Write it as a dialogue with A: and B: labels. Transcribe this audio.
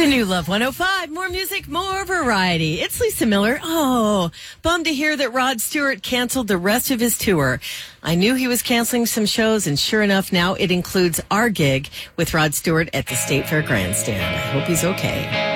A: The new Love 105. More music, more variety. It's Lisa Miller. Oh, bummed to hear that Rod Stewart canceled the rest of his tour. I knew he was canceling some shows, and sure enough, now it includes our gig with Rod Stewart at the State Fair Grandstand. I hope he's okay.